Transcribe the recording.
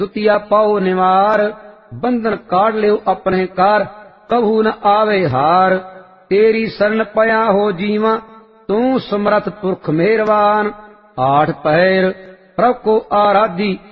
दुतिया पाओ निवार, बंधन काट लियो अपने कार, कभू न आवे हार। तेरी शरण पया हो जीवा, तू समरथ पुरख मेहरबान। आठ पहर प्रभ को आराधी,